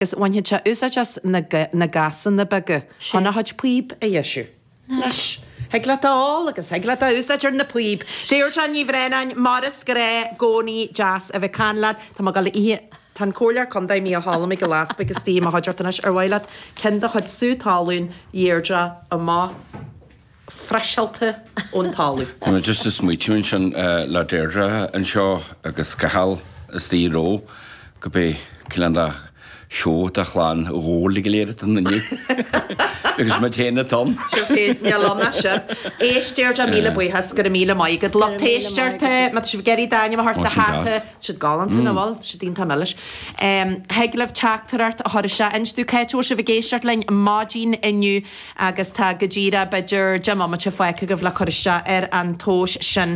Is when you just na gas in the bugger. On a hutch peep a issue. Nish. Hegla all, agus hegla úsaidir na puib. Déir an ní bhrenan maras gré gcónaí jazz a bheith canlad, tá má gal ihe tan cóilear condaid mí a hála go las begus tí a haidirtanis ar bhailad cenda chud sútáún dhéirdra a má freisealte ón talú. Just is muitiún sin le deirdre an seo agus cahal is tí ró go bé cilanda seo a chláán róla go léad an naniu. Agus ma téna tom. Níalna se. Éisteir a míle buchas gur míle maigad. Lo téisteirte, mat si geri daine mar sa háte, si galant na bhil, si dín tamillis. Heglah teachtarart a thir se instú ceitú se bhgéisteart lein mágin inniu agus tá gadíra beidir jamama se foice go bhla chuiriste ar an tóis sin.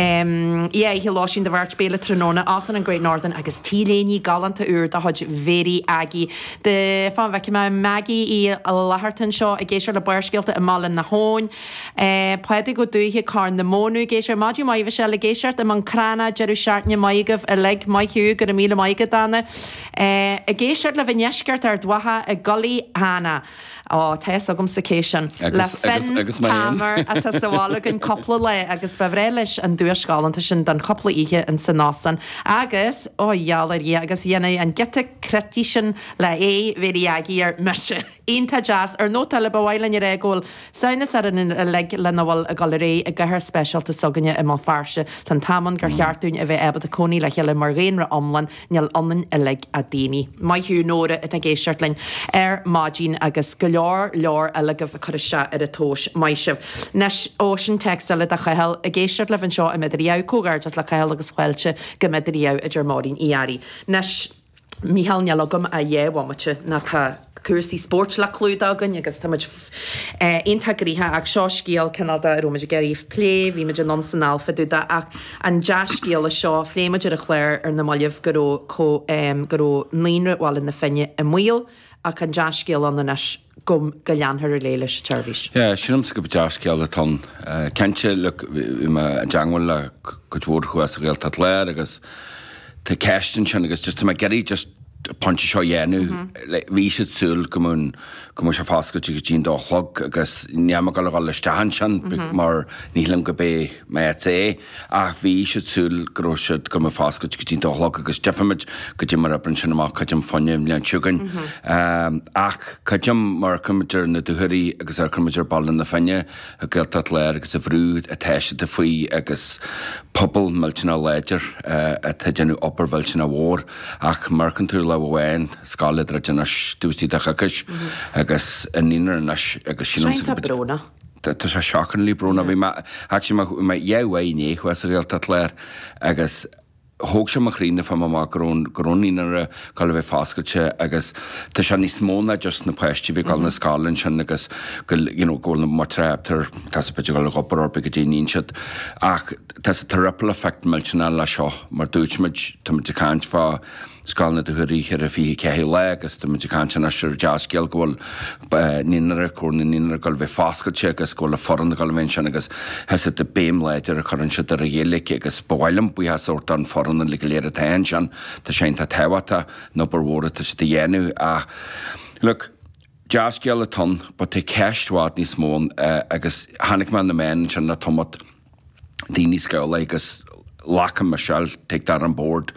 Hi lásin de bhart béle tróna asan an Great Northern agus tíléní galanta úr a hod very agi. De fan bheice me Maggie í a lahartan seo a géisiir le buircéalta a málan na hóin. Paidig go dúthe cá na mónú géisiir máidí maiheh se le géisiart am an crana jeú seaartne maigah a le maiithú gur a míle maigad dána. A géisiart le bhneisceart ar dwatha a golí hána. Tees agam sacation. Le fin hammer a tá sahála an coppla le agus bevréiles an dúir scálanta sin don coppla ihe in san násan. Agus jalar agus dhéana an gete cretí sin le bhéí agé ar meise. Ínta jazz ar nóta le bhhaile ar égóil saonas ar an le lenahil a galeré a gahar specialta soganne i má farse tan taman gur cheartún a bheith ebad a coní le cheile mar réonra omlan neal anan a le a daoine. Maithú nóra a géisiart lein ar mágin agus go leor a le go chuise ar a tóis maisih. Nes Ocean Textile a chahel a géisiart le an seo a medriá cógar just le chail agus chhailte go medriá a Germárin iari. Nes Míhall nealagam a dhéhhamate na tá cuasaí sport le clúdagan agus táid intagrithe ag seo scíal Canada roiid geíh plé, bhí meidir nonsanál faúda ach an deascíal a seo fléimeidir a chléir ar na maiamh go líonre bháil in na finne a mhuiil ach an deascíal an nas gom go leanthar a léiles teirvís. Sinam sa go deascíal a ton. Cente le deanghfuil le goúir chuas a réalta léir agus tá ceistin sin agus just ma geirí just punch seo dhéanú bhí siad súil go se fáscailte go dín dólog agus neama go le stahan sin mar nílam go bé me é ach bhí siad súil go siad go fáscailte go dín dólog agus defaid go dtí mar abrin sin amach chuidim fannim leon tugan ach chuidim mar cumidir na dúthirí agus ar cumidir ballan na fanne a ggéilta léir agus a bhrúd a teise de faoi agus pobl miltina léidir a teidirú opair bhiltina mhór ach marcantúr le bhhain scáid ra dústí de chacas agus in inar agus sin brona. Tá sé seachan lí brona bhí dhéhhaine chuas a réalta léir agus thóg sem a chrína fa má goróníar gal bheith fáscailte agus tá se níos móna just na poisttí bhí gal na scálann sin agus ggóil na matreaptar tá peidir gal gopar be go déanaín siad ach tá a ripple effect miltena le seo mar dúitimiid tá de cáint fá scáilna do thuirí ar a fhí cehí le agus tá de cáint na siir deascéal ghfuil níar chuna níar gal bheith fáscailte agus ghfuil le foran gal bhain sin agus heasa de béim leidir a chuann siad ar a dhéalaigh agus bhhailm buíthasút an foran an léir tain sin tá sé tá tehata nó barhra tá si de dhéanú a look deascéal a ton ba tá ceisthád níos mó agus hanig man na men sin na tomat daoine scoil agus lacham mar seall teag dar an board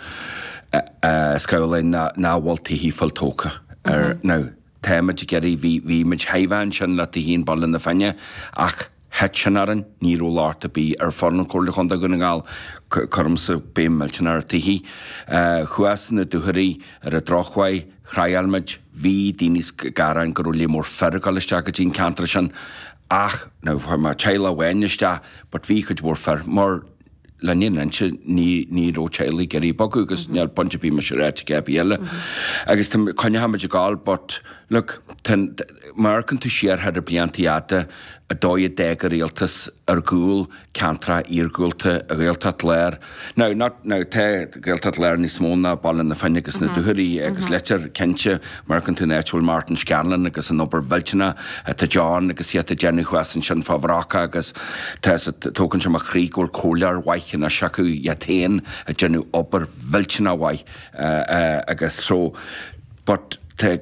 scoil náhhailtaí hífal tóca ar ná téimiid geirí bhí meid haimhain sin le híon ball na fanne ach het sin aran níró láta bí ar forna cóla chunda gona gáil chum sa béim meiltenar taihí chuasan na dúthirí ar a drochhaid chrailmeid hí daoine garan go lí mór ferragáiliste go dtín cantar sin ach ná mar teile bhhainiste, but bhí chud mór fer mar le níonse ní róteilí geirí bogu agus neal pontbí me se réit gabi eile agus chunne haid gáil, but look marcan tú siar had a bliantíata a dóid de a réaltas ar gúil cantra íorgúilta a réalta léir. Ná te réalta léir ní smóna ballan na fanne agus na dúthirí agus letar cente marcan tú Natural Martin Scanlon agus an obair bhiltena tá John agus siad a Jenny chuasan sin fáhracha agus tócann sem a chrígúil cólear waicin a seacu iatéin a genú obair bhiltena waith agus so but